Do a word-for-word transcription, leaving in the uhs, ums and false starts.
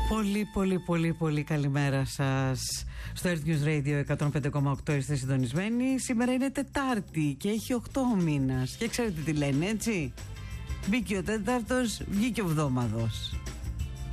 Πολύ πολύ πολύ πολύ καλημέρα σας. Στο Earth News Radio εκατόν πέντε κόμμα οκτώ είστε συντονισμένοι. Σήμερα είναι Τετάρτη και έχει οκτώ ο μήνας. Και ξέρετε τι λένε, έτσι? Μπήκε ο τέταρτος, βγήκε ο βδόμαδος.